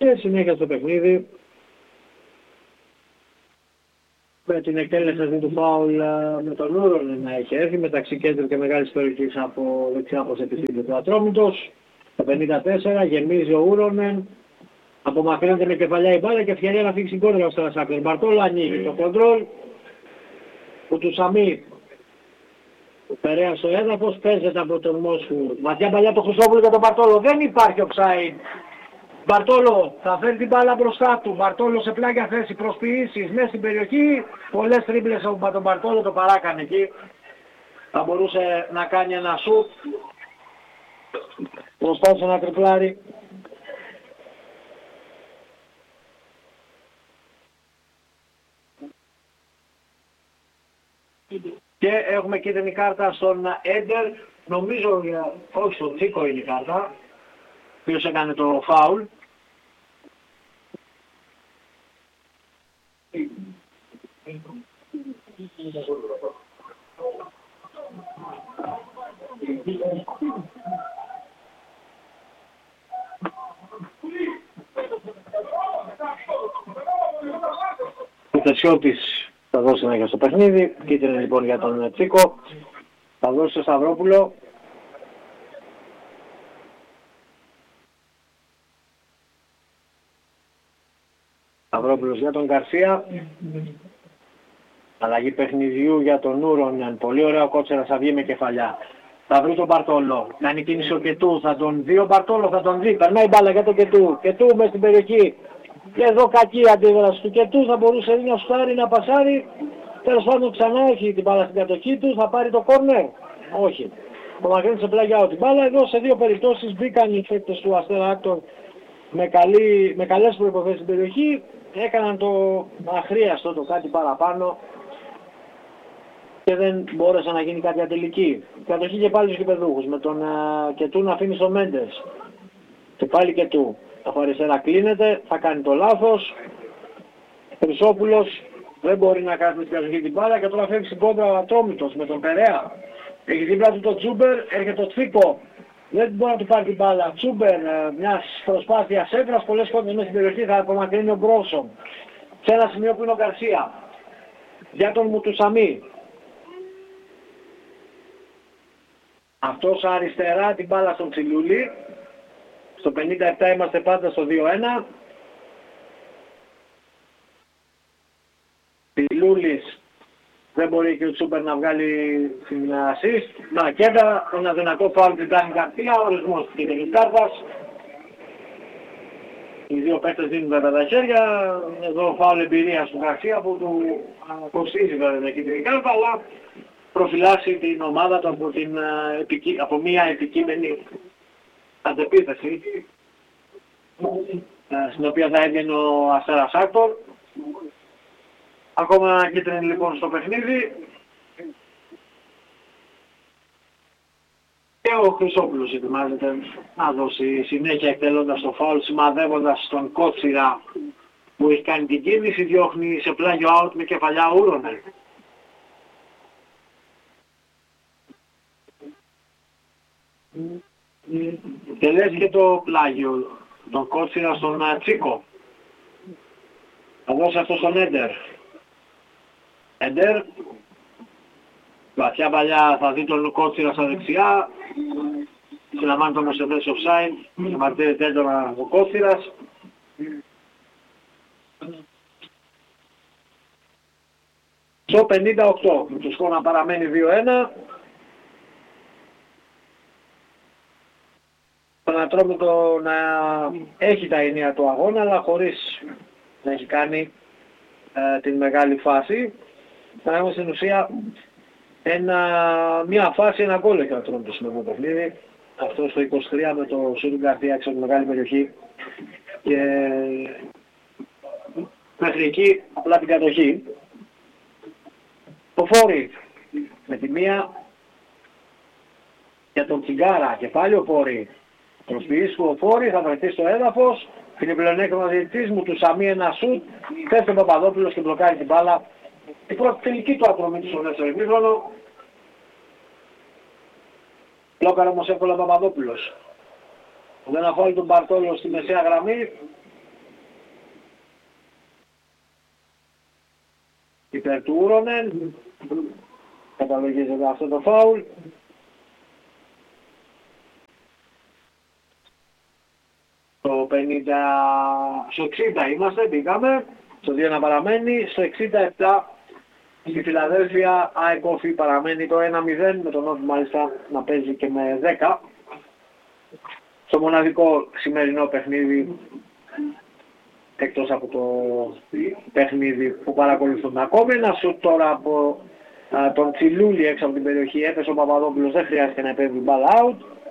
Και συνέχεια στο παιχνίδι, με την εκτέλεση του φάουλ με τον Ούρον να έχει έρθει μεταξύ κέντρου και μεγάλης περιοχής από δεξιά προς επιστήμη του Ατρόμητος. Το 54 γεμίζει ο Ούρονεν, απομακρύνεται με κεφαλιά η μπάλα και ευκαιρία να φύγει κόντρα στο Σάκερ. Μπαρτόλο ανοίγει το κοντρόλ, ο Τουσαμί περαία στο έδαφος, παίζεται από τον Μόσχου. Βαθιά παλιά το Χρυσόπουλο για τον Μπαρτόλο, δεν υπάρχει offside. Μπαρτόλο θα φέρει την μπάλα μπροστά του, Μπαρτόλο σε πλάγια θέση, προσποιήσεις μέσα στην περιοχή, πολλές τρίμπλες από τον Μπαρτόλο, το παράκανε εκεί. Θα μπορούσε να κάνει ένα σουτ, προσπάθησε να τριπλάρει. Και έχουμε κίτρινη κάρτα στον Έντερ, νομίζω, όχι στον Τσίκο είναι η κάρτα, ποιος έκανε το φάουλ. Ο Θεσιώτης θα δώσει συνέχεια στο παιχνίδι, κίτρινη λοιπόν για τον Τσίκο, θα δώσει στο Σταυρόπουλο. Σταυρόπουλος για τον Γκαρσία. Αλλαγή παιχνιδιού για τον Ούρονεν. Πολύ ωραίο Κότσερας, θα βγει με κεφαλιά. Θα βρει τον Μπαρτόλο. Κάνει κίνηση ο Κετού. Θα τον δει ο Μπαρτόλο, θα τον δει. Περνάει μπάλα για τον Κετού. Κετού μες στην περιοχή. Και εδώ κακή αντίδραση του Κετού. Θα μπορούσε να σουτάρει, να πασάρει. Τέλος πάντων ξανά έχει την μπάλα στην κατοχή του. Θα πάρει το κόρνερ. Όχι. Απομακρύνει σε πλάγια την μπάλα. Εδώ σε δύο περιπτώσεις μπήκαν οι παίκτες του Αστέρα Άκτον με καλές προϋποθέσεις στην περιοχή. Έκαναν το αχρίαστο, το κάτι παραπάνω και δεν μπόρεσε να γίνει κάτι ατελική. Κατοχή και πάλι στους γηπεδούχους με τον Κετού να αφήνει στο Μέντες. Και πάλι Κετού. Από αριστερά κλείνεται, θα κάνει το λάθος. Χρυσόπουλος δεν μπορεί να κάνει την κατοχή την μπάλα και τώρα φεύγει στην κόντρα ο Ατρόμητος με τον Περέα. Έχει δίπλα του το Τσούμπερ, έρχεται το Τσίκο. Δεν μπορεί να του πάρει την μπάλα. Τσούμπερ, μιας προσπάθειας έντρας, πολλές κόντρες μέσα στην περιοχή, θα απομακρύνει ο Μπρόσον. Σε ένα σημείο που είναι ο Γκαρσία. Για τον Μουτουσαμί. Αυτός αριστερά την μπάλα στον Τσιλούλη. Στο 57 είμαστε πάντα στο 2-1. Τσιλούλης. Δεν μπορεί και ο Τσούμπερ να βγάλει την assist. Να κέντρα, ένα δυνατό φάουλ την κάνει Γκαρσία, ορισμός της κίτρινης κάρτας. Οι δύο παίκτες δίνουν βέβαια τα χέρια. Εδώ φάουλ εμπειρίας του Γκαρσία που του κοστίζει βέβαια την κίτρινη κάρτα, αλλά προφυλάσσει την ομάδα του από μια επικείμενη αντεπίθεση στην οποία θα έβγαινε ο Αστέρας Άκτορ. Ακόμα ένα κίτρινο λοιπόν στο παιχνίδι. Και ο Χρυσόπουλος ετοιμάζεται να δώσει συνέχεια εκτελώντας το φάουλ, σημαδεύοντας τον Κότσιρα που έχει κάνει την κίνηση, διώχνει σε πλάγιο out με κεφαλιά Ούρονεν. Τελέσει και το πλάγιο τον Κότσιρα στον Τσίκο. Θα δώσει αυτό στον Έντερ. Έντερ, βαθιά παλιά θα δει τον Κότσιρα στα δεξιά. Συλλαμβάνεται όμως σε θέση offside, μαρτύρεται έντονα ο Κότσιρας. Στο 58, με το σκορ να παραμένει 2-1. Τον Ατρόμητο να έχει τα ενία του αγώνα, αλλά χωρίς να έχει κάνει την μεγάλη φάση. Θα έχουμε στην ουσία μια φάση, ένα γκολ έχει ο Ατρόμητος με το παιχνίδι. Αυτό στο 23 με το σούτ Γκαρσία έξω από τη μεγάλη περιοχή. Και μέχρι εκεί απλά την κατοχή. Το Φόρι με τη μία για τον Τσιγκάρα και πάλι ο Φόρι. Προσποιήσει ο Φόρι, θα βρεθεί στο έδαφος. Είναι πλεονέκτημα διαιτητής μου, του Σαμί ένα σουτ. Πέφτει ο Παπαδόπουλος και μπλοκάρει την μπάλα. Η πρώτη τελική του Ατρομήτου στο δεύτερο ημίχρονο. Μπλόκαρε όμως εύκολα ο Παπαδόπουλος. Δεν αφόλει τον Μπαρτόλο στη μεσαία γραμμή. υπέρ του Ούρονεν. Καταλογίζεται αυτό το φάουλ. Στο 60 είμαστε, μπήκαμε. Στο 2 να παραμένει. Στο 67 στη Φιλαδέλφια ΑΕΚ Όφη παραμένει το 1-0 με τον Όφη μάλιστα να παίζει και με 10. Στο μοναδικό σημερινό παιχνίδι, εκτός από το παιχνίδι που παρακολουθούμε ακόμη, ένα σουτ τώρα από τον Τσιλούλη έξω από την περιοχή, έπεσε ο Παπαδόπουλος, δεν χρειάζεται να επέβει μπάλα out.